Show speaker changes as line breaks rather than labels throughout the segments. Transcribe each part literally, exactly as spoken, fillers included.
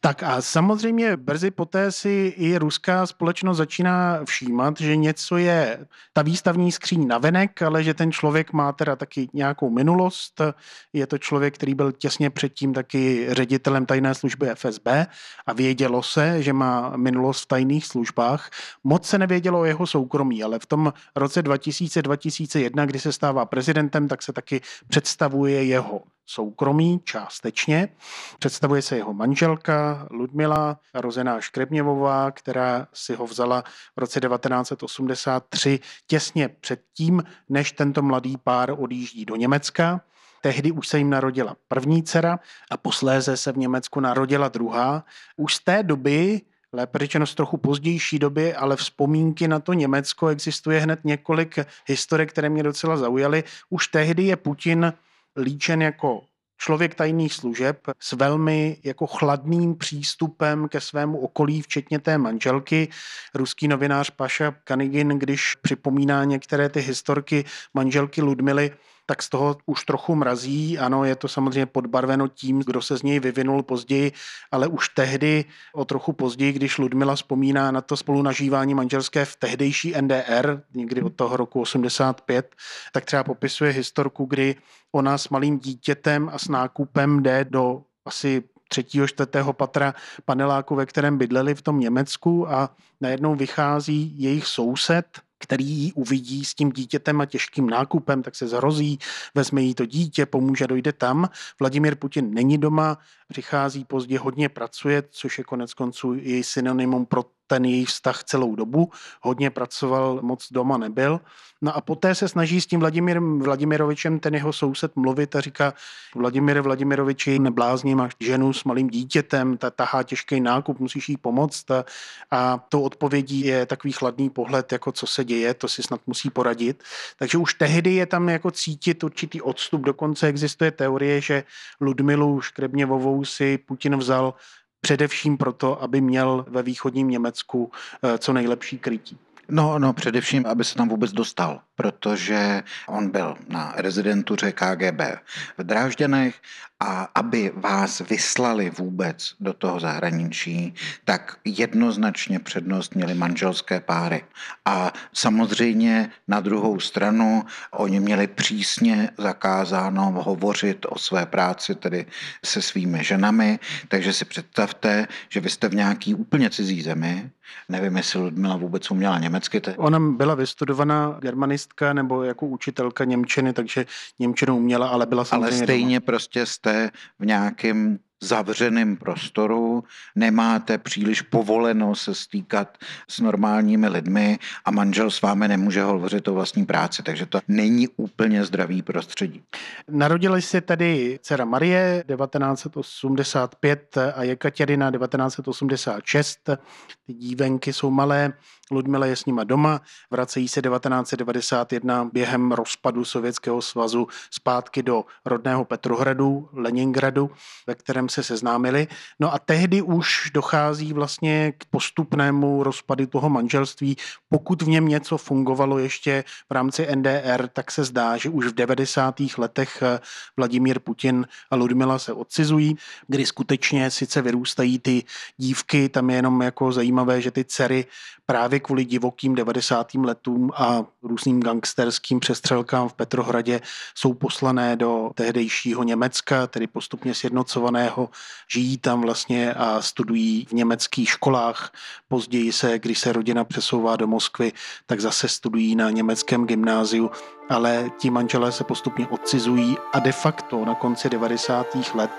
Tak a samozřejmě brzy poté si i ruská společnost začíná všímat, že něco je ta výstavní skříň navenek, ale že ten člověk má teda taky nějakou minulost. Je to člověk, který byl těsně předtím taky ředitelem tajné služby F S B a vědělo se, že má minulost v tajných službách. Moc se nevědělo o jeho soukromí, ale v tom roce dva tisíce dva tisíce jedna, kdy se stává prezidentem, tak se taky představuje jeho soukromí částečně. Představuje se jeho manželka Ludmila, rozená Škrebněvová, která si ho vzala v roce devatenáct set osmdesát tři těsně předtím, než tento mladý pár odjíždí do Německa. Tehdy už se jim narodila první dcera a posléze se v Německu narodila druhá. Už z té doby, lépe řečeno z trochu pozdější doby, ale vzpomínky na to Německo existuje hned několik historik, které mě docela zaujaly. Už tehdy je Putin líčen jako člověk tajných služeb s velmi jako chladným přístupem ke svému okolí, včetně té manželky. Ruský novinář Paša Kanygin, když připomíná některé ty historky manželky Ludmily, tak z toho už trochu mrazí. Ano, je to samozřejmě podbarveno tím, kdo se z něj vyvinul později, ale už tehdy, o trochu později, když Ludmila vzpomíná na to spolunažívání manželské v tehdejší N D R, někdy od toho roku osmdesát pět, tak třeba popisuje historku, kdy ona s malým dítětem a s nákupem jde do asi třetího, čtvrtého patra paneláku, ve kterém bydleli v tom Německu a najednou vychází jejich soused, který ji uvidí s tím dítětem a těžkým nákupem, tak se zhrozí, vezme jí to dítě, pomůže, dojde tam. Vladimír Putin není doma, přichází pozdě, hodně pracuje, což je konec konců i synonymum pro ten jejich vztah celou dobu. Hodně pracoval, moc doma nebyl. No a poté se snaží s tím Vladimírem Vladimirovičem, ten jeho soused, mluvit a říká: Vladimíre Vladimiroviči, neblázni, máš ženu s malým dítětem, ta tahá těžký nákup, musíš jí pomoct. A, a tou odpovědí je takový chladný pohled, jako co se děje, to si snad musí poradit. Takže už tehdy je tam jako cítit určitý odstup. Dokonce existuje teorie, že Ludmilu Škrebněvovou si Putin vzal především proto, aby měl ve východním Německu co nejlepší krytí.
No, no, především, aby se tam vůbec dostal, protože on byl na rezidentuře K G B v Drážďanech a aby vás vyslali vůbec do toho zahraničí, tak jednoznačně přednost měly manželské páry. A samozřejmě na druhou stranu oni měli přísně zakázáno hovořit o své práci, tedy se svými ženami, takže si představte, že vy jste v nějaký úplně cizí zemi, nevím, jestli Ludmila vůbec uměla německy. Te...
Ona byla vystudovaná germanistka nebo jako učitelka němčiny, takže němčinu uměla, ale byla samozřejmě
Ale stejně
doma.
Prostě jste v nějakém zavřeném prostoru, nemáte příliš povoleno se stýkat s normálními lidmi a manžel s vámi nemůže hovořit o vlastní práci, takže to není úplně zdravý prostředí.
Narodila se tady dcera Marie devatenáct set osmdesát pět a Jekatěrina devatenáct set osmdesát šest. Ty dívenky jsou malé, Ludmila je s nima doma, vracejí se devatenáct set devadesát jedna během rozpadu Sovětského svazu zpátky do rodného Petrohradu, Leningradu, ve kterém se seznámili. No a tehdy už dochází vlastně k postupnému rozpadu toho manželství. Pokud v něm něco fungovalo ještě v rámci N D R, tak se zdá, že už v devadesátých letech Vladimír Putin a Ludmila se odcizují, kdy skutečně sice vyrůstají ty dívky, tam je jenom jako zajímavé, že ty dcery právě kvůli divokým devadesátým letům a různým gangsterským přestřelkám v Petrohradě jsou poslané do tehdejšího Německa, tedy postupně sjednocovaného, žijí tam vlastně a studují v německých školách. Později se, když se rodina přesouvá do Moskvy, tak zase studují na německém gymnáziu, ale ti manželé se postupně odcizují a de facto na konci devadesátých let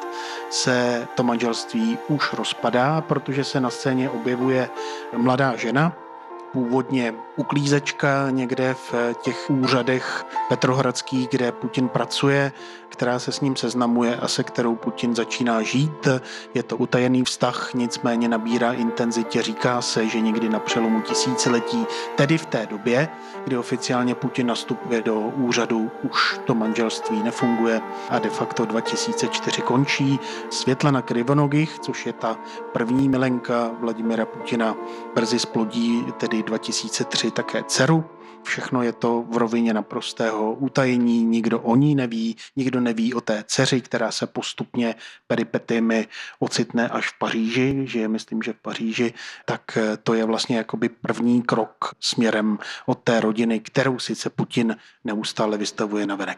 se to manželství už rozpadá, protože se na scéně objevuje mladá žena, původně uklízečka někde v těch úřadech petrohradských, kde Putin pracuje, která se s ním seznamuje a se kterou Putin začíná žít. Je to utajený vztah, nicméně nabírá intenzitě. Říká se, že někdy na přelomu tisíciletí, tedy v té době, kdy oficiálně Putin nastupuje do úřadu, už to manželství nefunguje a de facto dva tisíce čtyři končí. Světlana Krivonogich, což je ta první milenka Vladimira Putina, brzy splodí, tedy dva tisíce tři také dceru, Všechno je to v rovině naprostého utajení, nikdo o ní neví, nikdo neví o té dceři, která se postupně peripetiemi ocitne až v Paříži, že je, myslím, že v Paříži, tak to je vlastně jakoby první krok směrem od té rodiny, kterou sice Putin neustále vystavuje navenek.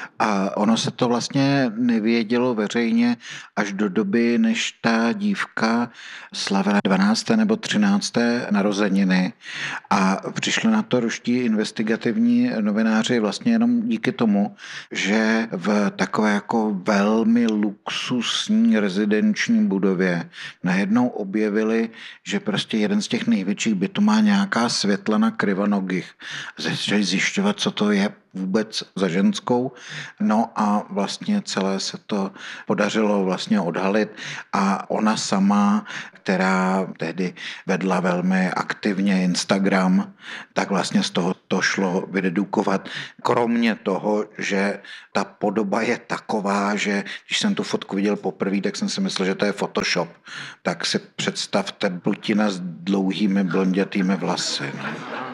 A ono se to vlastně nevědělo veřejně až do doby, než ta dívka slavila dvanácté nebo třinácté narozeniny a přišli na to ruští investigativní novináři vlastně jenom díky tomu, že v takové jako velmi luxusní rezidenční budově najednou objevili, že prostě jeden z těch největších bytů má nějaká Světlana Krivonogich. Začali zjišťovat, co to je vůbec za ženskou. No a vlastně celé se to podařilo vlastně odhalit a ona sama, která tehdy vedla velmi aktivně Instagram, tak vlastně z toho to šlo vydedukovat. Kromě toho, že ta podoba je taková, že když jsem tu fotku viděl poprvé, tak jsem si myslel, že to je Photoshop. Tak si představte Putina s dlouhými blondětými vlasy. No.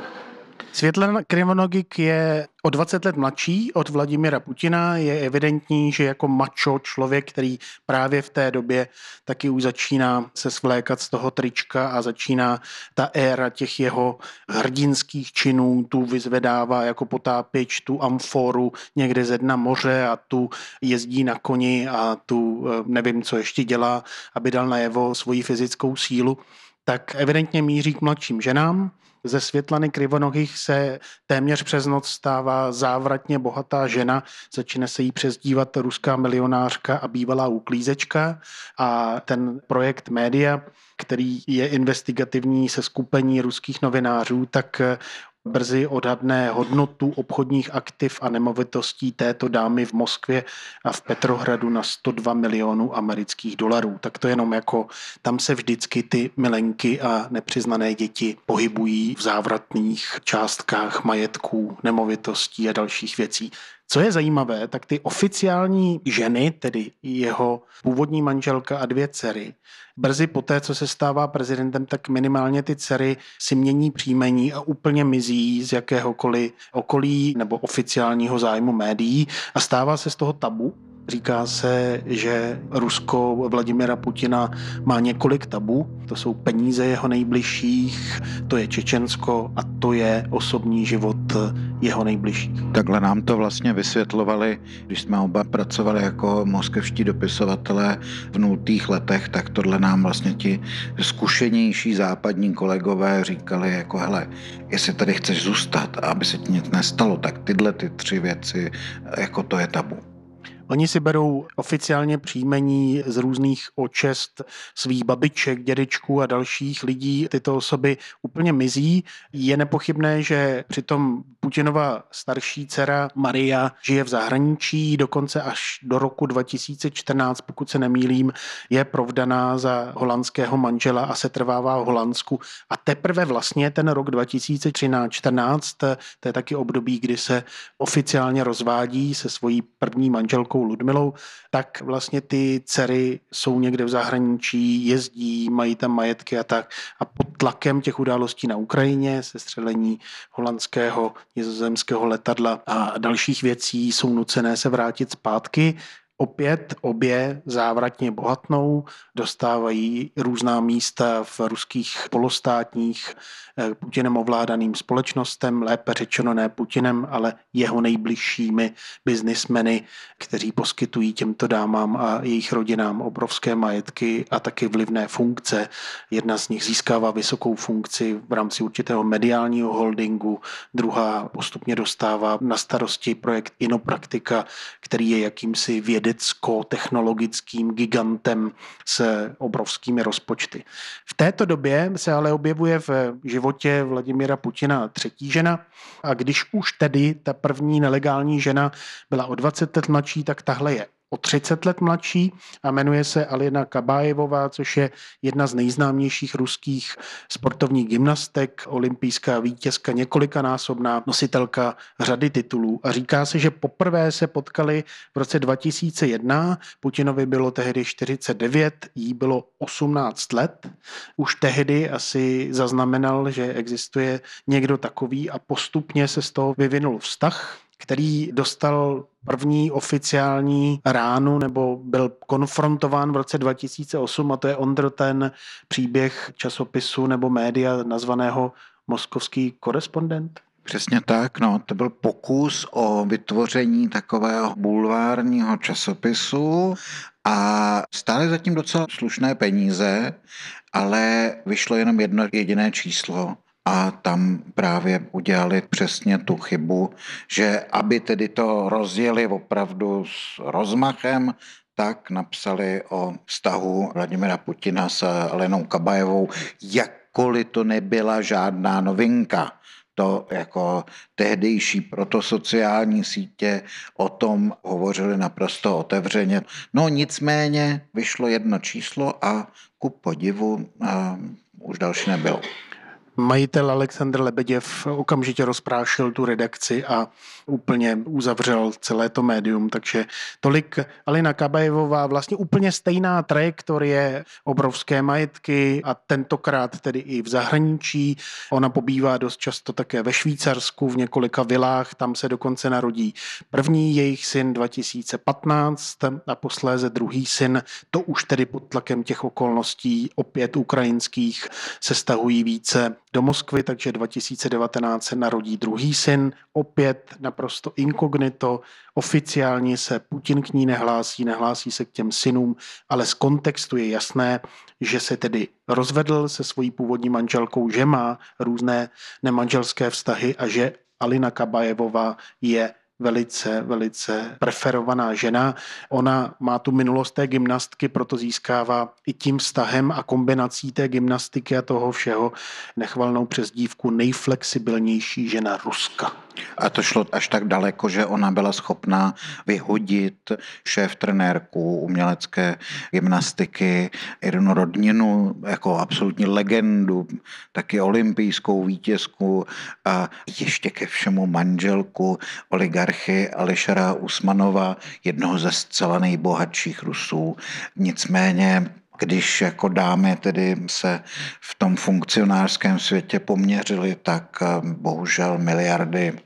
Světlana Krivonogich je o dvacet let mladší od Vladimira Putina. Je evidentní, že jako macho člověk, který právě v té době taky už začíná se svlékat z toho trička a začíná ta éra těch jeho hrdinských činů, tu vyzvedává jako potápěč, tu amforu někde ze dna moře a tu jezdí na koni a tu nevím, co ještě dělá, aby dal najevo svoji fyzickou sílu, tak evidentně míří k mladším ženám. Ze Světlany Krivonogich se téměř přes noc stává závratně bohatá žena, začne se jí přezdívat ruská milionářka a bývalá uklízečka a ten projekt Média, který je investigativní seskupení ruských novinářů, tak brzy odhadne hodnotu obchodních aktiv a nemovitostí této dámy v Moskvě a v Petrohradu na sto dva milionů amerických dolarů. Tak to jenom jako, tam se vždycky ty milenky a nepřiznané děti pohybují v závratných částkách majetků, nemovitostí a dalších věcí. Co je zajímavé, tak ty oficiální ženy, tedy jeho původní manželka a dvě dcery, brzy poté, co se stává prezidentem, tak minimálně ty dcery si mění příjmení a úplně mizí z jakéhokoliv okolí nebo oficiálního zájmu médií a stává se z toho tabu. Říká se, že Rusko Vladimira Putina má několik tabu. To jsou peníze jeho nejbližších, to je Čečensko a to je osobní život jeho nejbližších.
Takhle nám to vlastně vysvětlovali, když jsme oba pracovali jako moskevští dopisovatelé v nultých letech, tak tohle nám vlastně ti zkušenější západní kolegové říkali jako hele, jestli tady chceš zůstat a aby se ti nic nestalo, tak tyhle ty tři věci, jako to je tabu.
Oni si berou oficiálně příjmení z různých očest svých babiček, dědečků a dalších lidí. Tyto osoby úplně mizí. Je nepochybné, že přitom Putinova starší dcera Maria žije v zahraničí, dokonce až do roku dva tisíce čtrnáct, pokud se nemýlím, je provdaná za holandského manžela a se trvává v Holandsku. A teprve vlastně ten rok dva tisíce třináct čtrnáct, to je taky období, kdy se oficiálně rozvádí se svojí první manželkou Ludmilou, tak vlastně ty dcery jsou někde v zahraničí, jezdí, mají tam majetky a tak. A pod tlakem těch událostí na Ukrajině, sestřelení holandského, nizozemského letadla a dalších věcí jsou nucené se vrátit zpátky. Opět obě závratně bohatnou, dostávají různá místa v ruských polostátních Putinem ovládaným společnostem, lépe řečeno ne Putinem, ale jeho nejbližšími biznismeny, kteří poskytují těmto dámám a jejich rodinám obrovské majetky a taky vlivné funkce. Jedna z nich získává vysokou funkci v rámci určitého mediálního holdingu, druhá postupně dostává na starosti projekt Inopraktika, který je jakýmsi vědecko-technologickým gigantem s obrovskými rozpočty. V této době se ale objevuje v životě Vladimira Putina třetí žena a když už tedy ta první nelegální žena byla o dvacet let mladší, tak tahle je o třicet let mladší a jmenuje se Alina Kabájevová, což je jedna z nejznámějších ruských sportovních gymnastek, olympijská vítězka, několikanásobná nositelka řady titulů. A říká se, že poprvé se potkali v roce dva tisíce jedna, Putinovi bylo tehdy čtyřicet devět, jí bylo osmnáct let. Už tehdy asi zaznamenal, že existuje někdo takový a postupně se z toho vyvinul vztah, který dostal první oficiální ránu nebo byl konfrontován v roce dva tisíce osm, a to je Ondro ten příběh časopisu nebo média nazvaného Moskovský korespondent.
Přesně tak, no, to byl pokus o vytvoření takového bulvárního časopisu a stály zatím docela slušné peníze, ale vyšlo jenom jedno jediné číslo. A tam právě udělali přesně tu chybu, že aby tedy to rozjeli opravdu s rozmachem, tak napsali o vztahu Vladimira Putina s Alenou Kabajevou, jakkoliv to nebyla žádná novinka. To jako tehdejší protosociální sítě o tom hovořili naprosto otevřeně. No nicméně vyšlo jedno číslo a ku podivu a už další nebylo.
Majitel Alexandr Lebeděv okamžitě rozprášil tu redakci a úplně uzavřel celé to médium, takže tolik Alina Kabajevová, vlastně úplně stejná trajektorie, obrovské majetky a tentokrát tedy i v zahraničí. Ona pobývá dost často také ve Švýcarsku v několika vilách, tam se dokonce narodí první jejich syn dva tisíce patnáct a posléze druhý syn, to už tedy pod tlakem těch okolností opět ukrajinských se stahují více do Moskvy, takže dva tisíce devatenáct se narodí druhý syn, opět naprosto inkognito, oficiálně se Putin k ní nehlásí, nehlásí se k těm synům, ale z kontextu je jasné, že se tedy rozvedl se svojí původní manželkou, že má různé nemanželské vztahy a že Alina Kabajevová je velice, velice preferovaná žena. Ona má tu minulost té gymnastky, proto získává i tím vztahem a kombinací té gymnastiky a toho všeho nechvalnou přezdívku nejflexibilnější žena Ruska.
A to šlo až tak daleko, že ona byla schopná vyhodit šéf-trenérku umělecké gymnastiky Irinu Rodninu jako absolutní legendu, taky olympijskou vítězku a ještě ke všemu manželku oligarchy Ališera Usmanova, jednoho ze zcela nejbohatších Rusů. Nicméně když jako dámy tedy se v tom funkcionářském světě poměřili, tak bohužel miliardy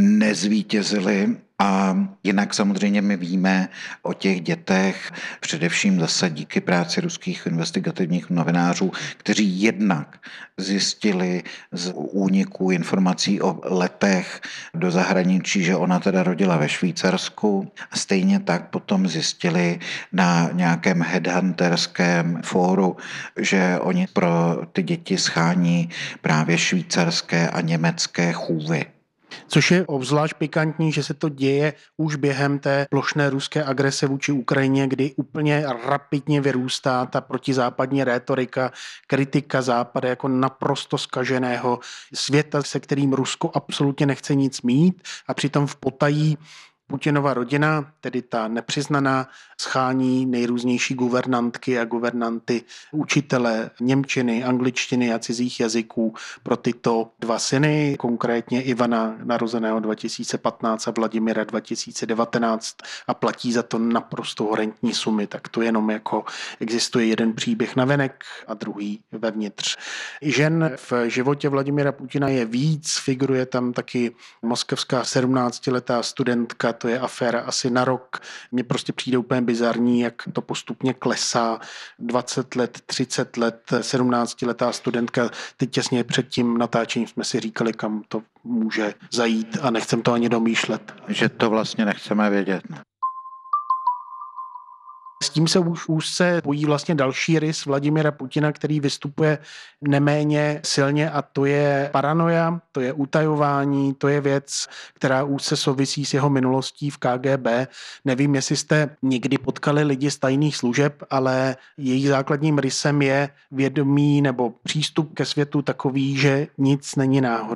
nezvítězily. A jinak samozřejmě my víme o těch dětech, především zase díky práci ruských investigativních novinářů, kteří jednak zjistili z úniků informací o letech do zahraničí, že ona teda rodila ve Švýcarsku. A stejně tak potom zjistili na nějakém headhunterském fóru, že oni pro ty děti schání právě švýcarské a německé chůvy.
Což je obzvlášť pikantní, že se to děje už během té plošné ruské agrese vůči Ukrajině, kdy úplně rapidně vyrůstá ta protizápadní rétorika, kritika Západu jako naprosto zkaženého světa, se kterým Rusko absolutně nechce nic mít a přitom v potají Putinova rodina, tedy ta nepřiznaná, schání nejrůznější guvernantky a guvernanty, učitele němčiny, angličtiny a cizích jazyků pro tyto dva syny, konkrétně Ivana narozeného dva tisíce patnáct a Vladimira dva tisíce devatenáct a platí za to naprosto horentní sumy. Tak to jenom jako existuje jeden příběh navenek a druhý vevnitř. Žen v životě Vladimira Putina je víc, figuruje tam taky moskevská sedmnáctiletá studentka, to je aféra asi na rok. Mně prostě přijde úplně bizarní, jak to postupně klesá. dvacet let, třicet let, sedmnáctiletá studentka. Teď těsně před tím natáčením jsme si říkali, kam to může zajít a nechcem to ani domýšlet.
Že to vlastně nechceme vědět.
S tím se už úzce spojí vlastně další rys Vladimira Putina, který vystupuje neméně silně a to je paranoia, to je utajování, to je věc, která úzce souvisí s jeho minulostí v K G B. Nevím, jestli jste někdy potkali lidi z tajných služeb, ale jejich základním rysem je vědomí nebo přístup ke světu takový, že nic není náhoda.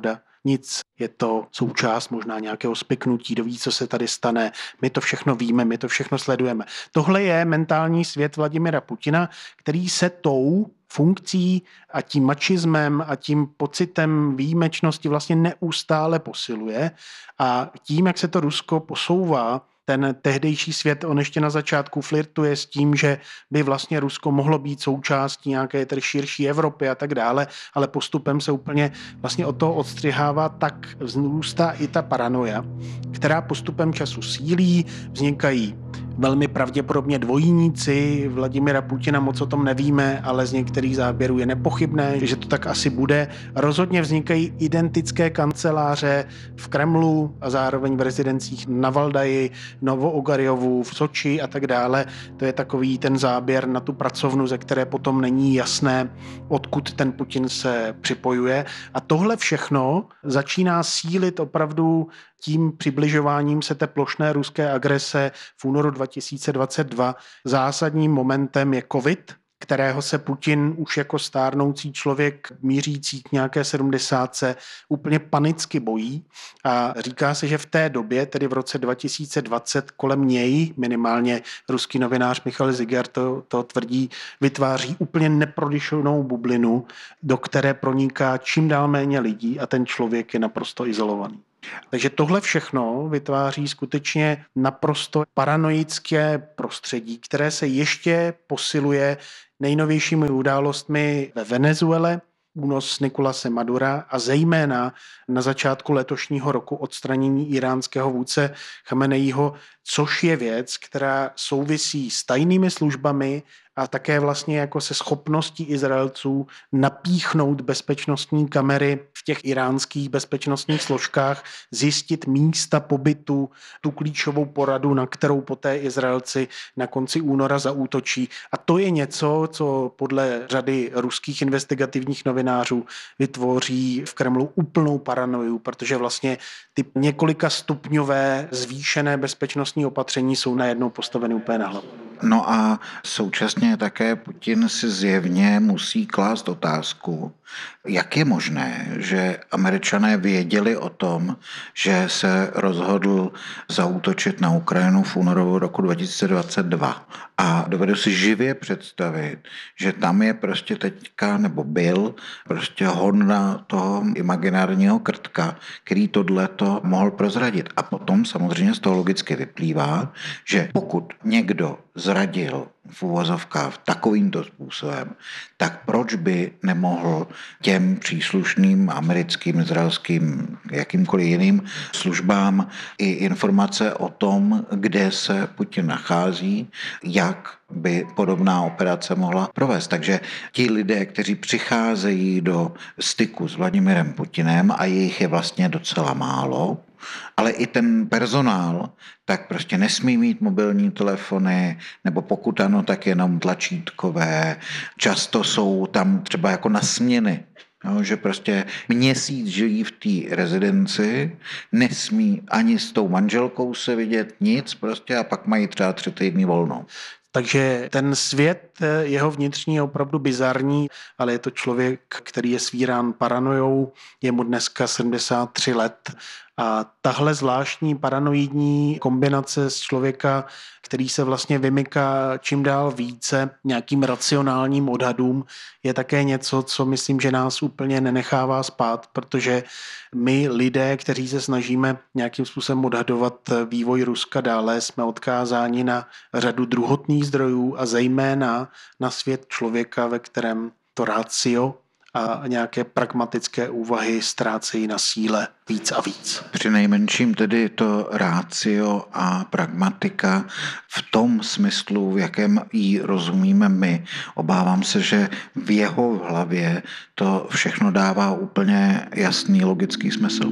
nic, je to součást možná nějakého spiknutí, kdo ví, co se tady stane, my to všechno víme, my to všechno sledujeme. Tohle je mentální svět Vladimira Putina, který se tou funkcí a tím mačismem a tím pocitem výjimečnosti vlastně neustále posiluje a tím, jak se to Rusko posouvá, ten tehdejší svět, on ještě na začátku flirtuje s tím, že by vlastně Rusko mohlo být součástí nějaké tedy širší Evropy a tak dále, ale postupem se úplně vlastně od toho odstřihává, tak vzrůstá i ta paranoia, která postupem času sílí, vznikají velmi pravděpodobně dvojníci Vladimira Putina, moc o tom nevíme, ale z některých záběrů je nepochybné, že to tak asi bude. Rozhodně vznikají identické kanceláře v Kremlu a zároveň v rezidencích na Valdaji, Novoogarjovu, v Soči a tak dále. To je takový ten záběr na tu pracovnu, ze které potom není jasné, odkud ten Putin se připojuje. A tohle všechno začíná sílit opravdu tím přibližováním se té plošné ruské agrese v únoru dva tisíce dvacet dva. Zásadním momentem je covid, kterého se Putin už jako stárnoucí člověk mířící k nějaké sedmdesátce úplně panicky bojí a říká se, že v té době, tedy v roce dva tisíce dvacet, kolem něj, minimálně ruský novinář Michal Zigar to, to tvrdí, vytváří úplně neprodyšenou bublinu, do které proniká čím dál méně lidí a ten člověk je naprosto izolovaný. Takže tohle všechno vytváří skutečně naprosto paranoické prostředí, které se ještě posiluje nejnovějšími událostmi ve Venezuele, únos Nicolase Madura a zejména na začátku letošního roku odstranění iránského vůdce Chameneího, což je věc, která souvisí s tajnými službami a také vlastně jako se schopností Izraelců napíchnout bezpečnostní kamery v těch iránských bezpečnostních složkách, zjistit místa pobytu, tu klíčovou poradu, na kterou poté Izraelci na konci února zaútočí. A to je něco, co podle řady ruských investigativních novinářů vytvoří v Kremlu úplnou paranoju, protože vlastně ty několika stupňové zvýšené bezpečnostní opatření jsou najednou postaveny úplně na hlavu.
No a současně také Putin si zjevně musí klást otázku, jak je možné, že Američané věděli o tom, že se rozhodl zaútočit na Ukrajinu v únoru roku dva tisíce dvacet dva. A dovedu si živě představit, že tam je prostě teďka, nebo byl, prostě hon toho imaginárního krtka, který tohleto mohl prozradit. A potom samozřejmě z toho logicky vyplývá, že pokud někdo zradil v uvozovkách takovýmto způsobem, tak proč by nemohl těm příslušným americkým, izraelským, jakýmkoliv jiným službám i informace o tom, kde se Putin nachází, jak by podobná operace mohla provést. Takže ti lidé, kteří přicházejí do styku s Vladimirem Putinem, a jejich je vlastně docela málo, ale i ten personál, tak prostě nesmí mít mobilní telefony, nebo pokud ano, tak jenom tlačítkové. Často jsou tam třeba jako na směny. No, že prostě měsíc žijí v té rezidenci, nesmí ani s tou manželkou se vidět nic prostě a pak mají třeba tři týdny volno.
Takže ten svět, jeho vnitřní je opravdu bizarní, ale je to člověk, který je svírán paranojou, je mu dneska sedmdesát tři let. A tahle zvláštní paranoidní kombinace z člověka, který se vlastně vymyká čím dál více nějakým racionálním odhadům, je také něco, co myslím, že nás úplně nenechává spát, protože my lidé, kteří se snažíme nějakým způsobem odhadovat vývoj Ruska dále, jsme odkázáni na řadu druhotných zdrojů a zejména na svět člověka, ve kterém to ratio a nějaké pragmatické úvahy ztrácejí na síle víc a víc.
Při nejmenším tedy to ratio a pragmatika v tom smyslu, v jakém ji rozumíme my. Obávám se, že v jeho hlavě to všechno dává úplně jasný logický smysl.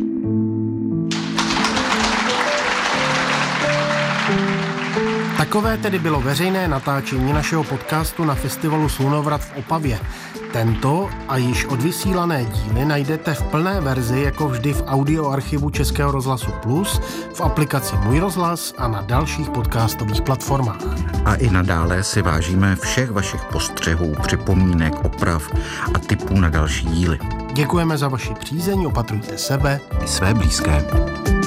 Takové tedy bylo veřejné natáčení našeho podcastu na festivalu Slunovrat v Opavě. Tento a již odvysílané díly najdete v plné verzi jako vždy v audioarchivu Českého rozhlasu Plus, v aplikaci Můj rozhlas a na dalších podcastových platformách.
A i nadále si vážíme všech vašich postřehů, připomínek, oprav a tipů na další díly.
Děkujeme za vaši přízeň, opatrujte sebe
i své blízké.